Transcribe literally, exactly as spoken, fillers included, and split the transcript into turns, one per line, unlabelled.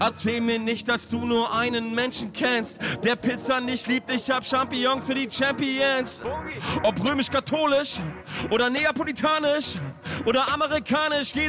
Erzähl mir nicht, dass du nur einen Menschen kennst, der Pizza nicht liebt, ich hab Champignons für die Champions. Ob römisch-katholisch oder neapolitanisch oder amerikanisch, jeder